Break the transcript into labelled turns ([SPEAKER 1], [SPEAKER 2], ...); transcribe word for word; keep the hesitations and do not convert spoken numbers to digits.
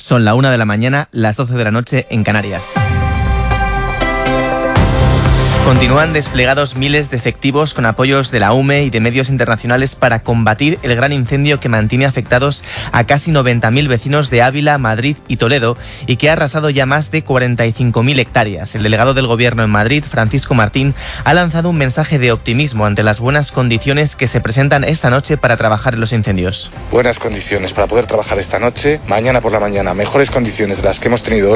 [SPEAKER 1] Son la una de la mañana, las doce de la noche en Canarias. Continúan desplegados miles de efectivos con apoyos de la U M E y de medios internacionales para combatir el gran incendio que mantiene afectados a casi noventa mil vecinos de Ávila, Madrid y Toledo y que ha arrasado ya más de cuarenta y cinco mil hectáreas. El delegado del Gobierno en Madrid, Francisco Martín, ha lanzado un mensaje de optimismo ante las buenas condiciones que se presentan esta noche para trabajar en los incendios.
[SPEAKER 2] Buenas condiciones para poder trabajar esta noche, mañana por la mañana, mejores condiciones de las que hemos tenido hoy.